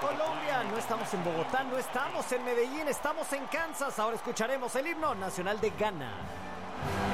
Colombia, no estamos en Bogotá, no estamos en Medellín, estamos en Kansas. Ahora escucharemos el himno nacional de Ghana.